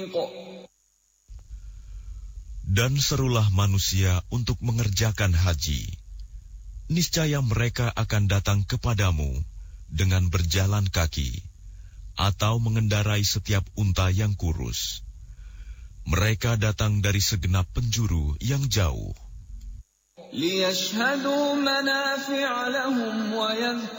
Dan serulah manusia untuk mengerjakan haji. Niscaya mereka akan datang kepadamu dengan berjalan kaki atau mengendarai setiap unta yang kurus. Mereka datang dari segenap penjuru yang jauh. لِيَشْهَدُوا مَنَافِعَ لَهُمْ